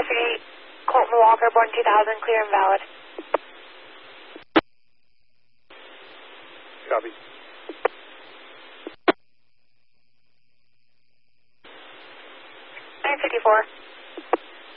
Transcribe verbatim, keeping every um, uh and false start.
investigate Colton Walker, born two thousand, clear and valid. Copy. nine fifty-four.